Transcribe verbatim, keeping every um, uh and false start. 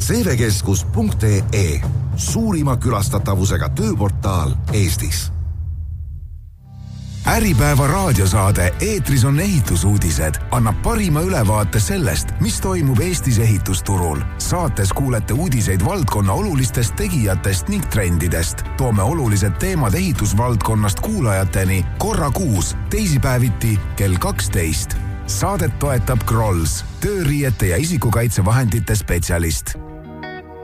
seevekeskus punkt ee, suurima külastatavusega tööportaal Eestis. Äripäeva raadiosaade Eetris on ehitusuudised annab parima ülevaate sellest, mis toimub Eestis ehitusturul. Saates kuulete uudiseid valdkonna olulistest tegijatest ning trendidest. Toome olulised teemad ehitusvaldkonnast kuulajateni korra kuus, teisipäeviti kell kaksteist. Saadet toetab Grolls, tööriiete ja isikukaitsevahendite spetsialist.